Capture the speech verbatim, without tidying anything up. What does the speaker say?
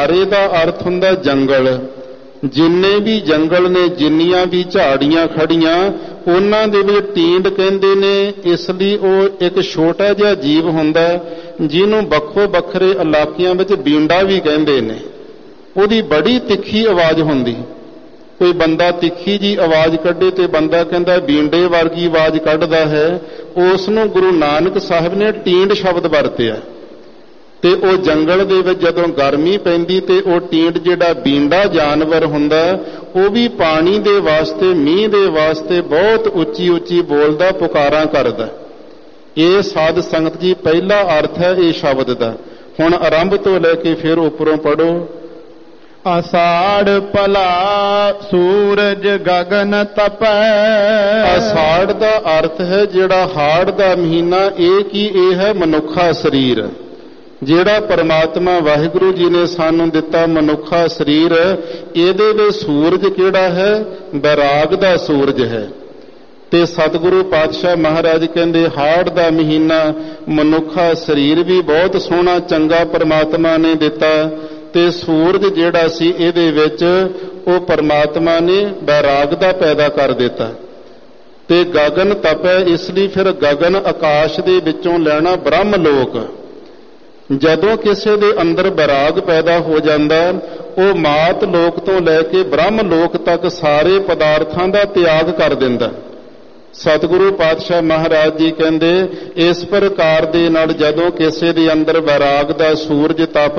ਸਾਰੇ ਦਾ ਅਰਥ ਹੁੰਦਾ ਜੰਗਲ। ਜਿੰਨੇ ਵੀ ਜੰਗਲ ਨੇ, ਜਿੰਨੀਆਂ ਵੀ ਝਾੜੀਆਂ ਖੜੀਆਂ, ਉਹਨਾਂ ਦੇ ਵਿੱਚ ਟੀਂਡ ਕਹਿੰਦੇ ਨੇ। ਇਸ ਲਈ ਉਹ ਇੱਕ ਛੋਟਾ ਜਿਹਾ ਜੀਵ ਹੁੰਦਾ ਜਿਹਨੂੰ ਵੱਖੋ ਵੱਖਰੇ ਇਲਾਕਿਆਂ ਵਿੱਚ ਬੀਂਡਾ ਵੀ ਕਹਿੰਦੇ ਨੇ। ਉਹਦੀ ਬੜੀ ਤਿੱਖੀ ਆਵਾਜ਼ ਹੁੰਦੀ। ਕੋਈ ਬੰਦਾ ਤਿੱਖੀ ਜੀ ਆਵਾਜ਼ ਕੱਢੇ ਤੇ ਬੰਦਾ ਕਹਿੰਦਾ ਬੀਂਡੇ ਵਰਗੀ ਆਵਾਜ਼ ਕੱਢਦਾ ਹੈ। ਉਸ ਨੂੰ ਗੁਰੂ ਨਾਨਕ ਸਾਹਿਬ ਨੇ ਟੀਂਡ ਸ਼ਬਦ ਵਰਤਿਆ। ਤੇ ਉਹ ਜੰਗਲ ਦੇ ਵਿੱਚ ਜਦੋਂ ਗਰਮੀ ਪੈਂਦੀ ਤੇ ਉਹ ਟੀਂਡ ਜਿਹੜਾ ਬੀਂਡਾ ਜਾਨਵਰ ਹੁੰਦਾ, ਉਹ ਵੀ ਪਾਣੀ ਦੇ ਵਾਸਤੇ, ਮੀਂਹ ਦੇ ਵਾਸਤੇ ਬਹੁਤ ਉੱਚੀ ਉੱਚੀ ਬੋਲਦਾ, ਪੁਕਾਰਾਂ ਕਰਦਾ। ਇਹ ਸਾਧ ਸੰਗਤ ਜੀ ਪਹਿਲਾ ਅਰਥ ਹੈ ਇਹ ਸ਼ਬਦ ਦਾ। ਹੁਣ ਆਰੰਭ ਤੋਂ ਲੈ ਕੇ ਫਿਰ ਉੱਪਰੋਂ ਪੜੋ। ਆਸਾੜ ਭਲਾ ਸੂਰਜ ਗਗਨ ਤਪੈ। ਆਸਾੜ ਦਾ ਅਰਥ ਹੈ ਜਿਹੜਾ ਹਾੜ ਦਾ ਮਹੀਨਾ। ਇਹ ਕੀ? ਇਹ ਹੈ ਮਨੁੱਖਾ ਸਰੀਰ, ਜਿਹੜਾ ਪਰਮਾਤਮਾ ਵਾਹਿਗੁਰੂ ਜੀ ਨੇ ਸਾਨੂੰ ਦਿੱਤਾ ਮਨੁੱਖਾ ਸਰੀਰ। ਇਹਦੇ ਵਿੱਚ ਸੂਰਜ ਕਿਹੜਾ ਹੈ? ਬੈਰਾਗ ਦਾ ਸੂਰਜ ਹੈ। ਤੇ ਸਤਿਗੁਰੂ ਪਾਤਸ਼ਾਹ ਮਹਾਰਾਜ ਕਹਿੰਦੇ ਹਾੜ ਦਾ ਮਹੀਨਾ, ਮਨੁੱਖਾ ਸਰੀਰ ਵੀ ਬਹੁਤ ਸੋਹਣਾ ਚੰਗਾ ਪਰਮਾਤਮਾ ਨੇ ਦਿੱਤਾ। ਤੇ ਸੂਰਜ ਜਿਹੜਾ ਸੀ ਇਹਦੇ ਵਿੱਚ ਉਹ ਪਰਮਾਤਮਾ ਨੇ ਬੈਰਾਗ ਦਾ ਪੈਦਾ ਕਰ ਦਿੱਤਾ। ਤੇ ਗਗਨ ਤਪੈ, ਇਸ ਲਈ ਫਿਰ ਗਗਨ ਆਕਾਸ਼ ਦੇ ਵਿੱਚੋਂ ਲੈਣਾ ਬ੍ਰਹਮ ਲੋਕ। ਜਦੋਂ ਕਿਸੇ ਦੇ ਅੰਦਰ ਬੈਰਾਗ ਪੈਦਾ ਹੋ ਜਾਂਦਾ, ਉਹ ਮਾਤ ਲੋਕ ਤੋਂ ਲੈ ਕੇ ਬ੍ਰਹਮ ਲੋਕ ਤੱਕ ਸਾਰੇ ਪਦਾਰਥਾਂ ਦਾ ਤਿਆਗ ਕਰ ਦਿੰਦਾ। ਸਤਿਗੁਰੂ ਪਾਤਸ਼ਾਹ ਮਹਾਰਾਜ ਜੀ ਕਹਿੰਦੇ ਇਸ ਪ੍ਰਕਾਰ ਦੇ ਨਾਲ ਜਦੋਂ ਕਿਸੇ ਦੇ ਅੰਦਰ ਬੈਰਾਗ ਦਾ ਸੂਰਜ ਤਪ